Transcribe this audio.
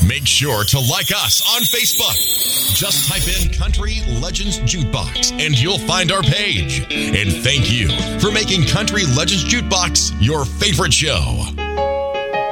Make sure to like us on Facebook. Just type in Country Legends Jukebox and you'll find our page. And thank you for making Country Legends Jukebox your favorite show.